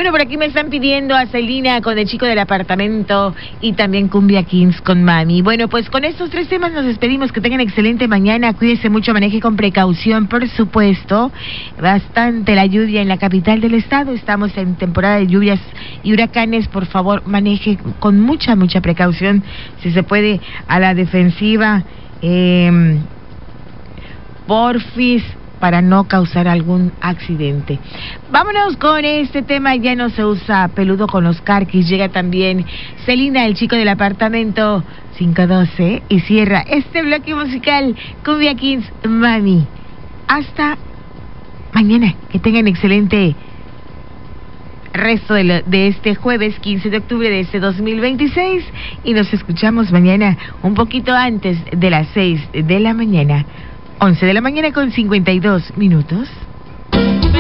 Bueno, por aquí me están pidiendo a Celina con el chico del apartamento y también Cumbia Kings con Mami. Bueno, pues con estos tres temas nos despedimos. Que tengan excelente mañana. Cuídese mucho, maneje con precaución, por supuesto. Bastante la lluvia en la capital del estado. Estamos en temporada de lluvias y huracanes. Por favor, maneje con mucha precaución. Si se puede, a la defensiva. Porfis, para no causar algún accidente. Vámonos con este tema. Ya no se usa peludo con los carquis. Llega también Celina, el chico del apartamento 512, y cierra este bloque musical Cumbia Kings, Mami. Hasta mañana. Que tengan excelente resto de este jueves 15 de octubre de este 2026 y nos escuchamos mañana un poquito antes de las 6 de la mañana. 11 de la mañana con 52 minutos.